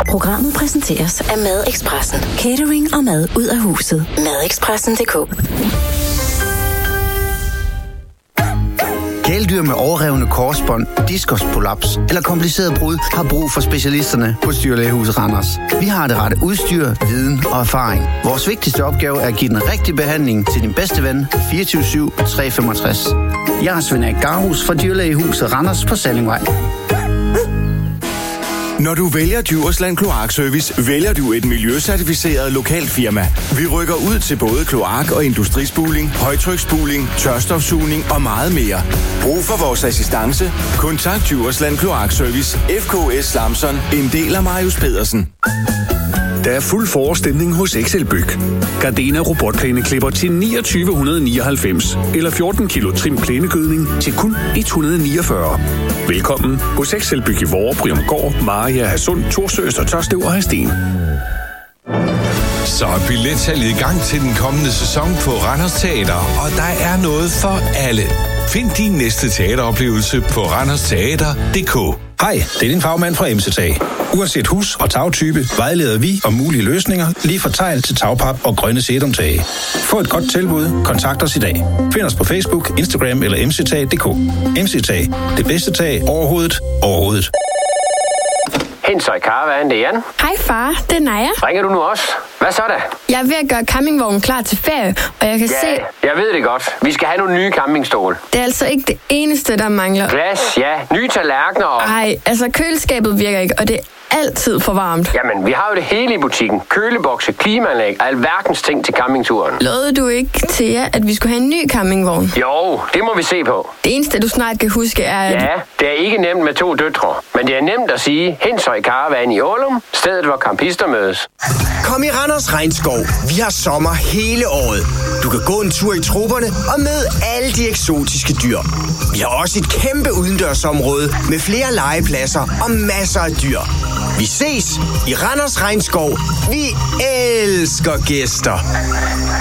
Programmet præsenteres af Madexpressen. Catering og mad ud af huset. Madexpressen.dk. Kæledyr med overrevne korsbånd, diskusprolaps eller kompliceret brud har brug for specialisterne på Dyrlægehuset Randers. Vi har det rette udstyr, viden og erfaring. Vores vigtigste opgave er at give den rigtige behandling til din bedste ven 24/7 365. Jeg er Svend Erik Garhus fra Dyrlægehuset Randers på Sallingvej. Når du vælger Djursland Kloakservice, vælger du et miljøcertificeret lokalt firma. Vi rykker ud til både kloak- og industrispuling, højtryksspuling, tørstofsugning og meget mere. Brug for vores assistance. Kontakt Djursland Kloakservice, FKS Lamson, en del af Marius Pedersen. Der er fuld forestemning hos Excelbyg. Gardena robotplæneklipper til 2999 eller 14 kilo trim plænegødning til kun 149. Velkommen hos Excelbyg i Vorre, Briumgård, Maria, Hadsund, Thorsø, og Tørslev og Hadsten. Så er billetsalget i gang til den kommende sæson på Randers Teater, og der er noget for alle. Find din næste teateroplevelse på randersteater.dk. Hej, det er din fagmand fra MC-Tag. Uanset hus- og tagtype vejleder vi om mulige løsninger lige fra tegl til tagpap og grønne sedumtage. Få et godt tilbud, kontakt os i dag. Find os på Facebook, Instagram eller mctag.dk. MC-Tag, det bedste tag overhovedet. Hensøj Caravan, det er Jan. Hej far, det er Naja. Ringer du nu også? Hvad så da? Jeg er ved at gøre campingvognen klar til ferie, og jeg kan se... jeg ved det godt. Vi skal have nogle nye campingstole. Det er altså ikke det eneste, der mangler. Glas, ja. Nye tallerkener og... Ej, altså køleskabet virker ikke, og det er altid for varmt. Jamen, vi har jo det hele i butikken. Kølebokse, klimaanlæg og alverdens ting til campingturen. Lovede du ikke til jer, at vi skulle have en ny campingvogn? Jo, det må vi se på. Det eneste, du snart kan huske, er... At... Ja, det er ikke nemt med 2 døtre. Men det er nemt at sige Hensøj Caravan i Ålum, stedet hvor campister mødes. Kom i Randers Regnskov. Vi har sommer hele året. Du kan gå en tur i trupperne og møde alle de eksotiske dyr. Vi har også et kæmpe udendørsområde med flere legepladser og masser af dyr. Vi ses i Randers Regnskov. Vi elsker gæster.